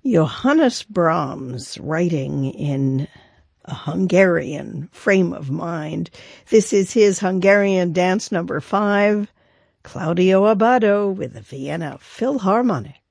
Johannes Brahms, writing in a Hungarian frame of mind. This is his Hungarian dance number 5, Claudio Abbado with the Vienna Philharmonic.